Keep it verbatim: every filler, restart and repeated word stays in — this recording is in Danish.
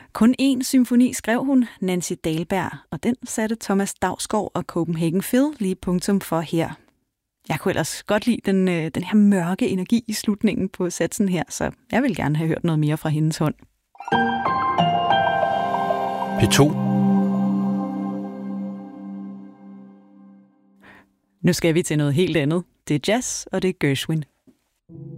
Kun én symfoni skrev hun, Nancy Dahlberg, og den satte Thomas Dausgaard og Copenhagen Phil lige punktum for her. Jeg kunne ellers godt lide den, den her mørke energi i slutningen på satsen her, så jeg vil gerne have hørt noget mere fra hendes hånd. P to. Nu skal vi til noget helt andet. Det er jazz, og det er Gershwin.